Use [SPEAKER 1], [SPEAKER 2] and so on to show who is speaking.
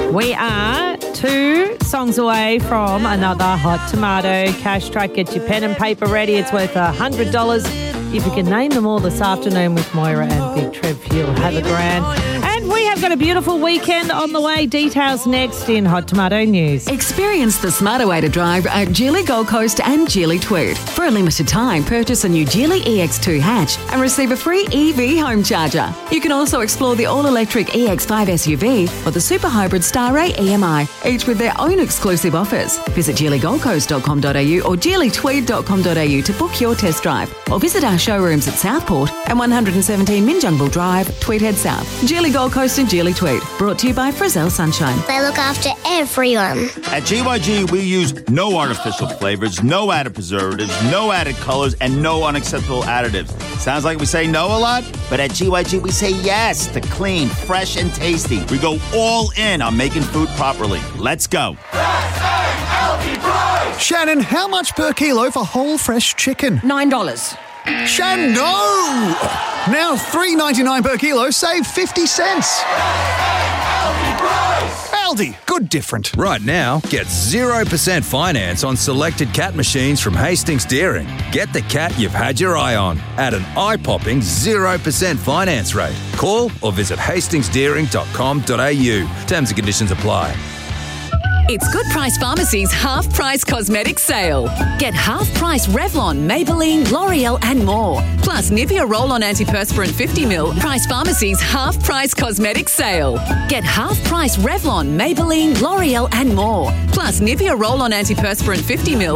[SPEAKER 1] We are 2 songs away from another Hot Tomato cash track. Get your pen and paper ready. It's worth $100. If you can name them all this afternoon with Moira and Big Trev, you'll have a grand. And we have got a beautiful weekend on the way. Details next in Hot Tomato News.
[SPEAKER 2] Experience the smarter way to drive at Geely Gold Coast and Geely Tweed. For a limited time, purchase a new Geely EX2 hatch and receive a free EV home charger. You can also explore the all-electric EX5 SUV or the super hybrid Starray EMI, each with their own exclusive offers. Visit geelygoldcoast.com.au or geelytweed.com.au to book your test drive, or visit our showrooms at Southport and 117 Minjungbul Drive, Tweedhead South. Geely Gold Coast and Geely Tweed, brought to you by Frizzell Sunshine.
[SPEAKER 3] They look after everyone.
[SPEAKER 4] At GYG, we use no artificial flavors, no added preservatives, no added colors, and no unacceptable additives. Sounds like we say no a lot, but at GYG, we say yes to clean, fresh, and tasty. We go all in on making food properly. Let's go.
[SPEAKER 5] Shannon, how much per kilo for whole fresh chicken?
[SPEAKER 2] $9.
[SPEAKER 5] Shannon, no! Now $3.99 per kilo, save 50 cents. Aldi, good different.
[SPEAKER 6] Right now, get 0% finance on selected cat machines from Hastings Deering. Get the cat you've had your eye on at an eye-popping 0% finance rate. Call or visit hastingsdeering.com.au. Terms and conditions apply.
[SPEAKER 2] It's Good Price Pharmacy's Half Price Cosmetic Sale. Get half price Revlon, Maybelline, L'Oreal and more. Plus Nivea Roll-On Antiperspirant 50ml. Price Pharmacy's Half Price Cosmetic Sale. Get half price Revlon, Maybelline, L'Oreal and more. Plus Nivea Roll-On Antiperspirant 50ml.